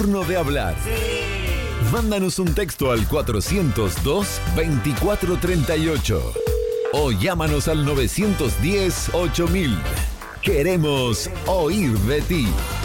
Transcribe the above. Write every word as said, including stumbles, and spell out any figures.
turno de hablar. Mándanos un texto al cuatrocientos dos, veinticuatro treinta y ocho o llámanos al novecientos diez, ocho mil. Queremos oír de ti.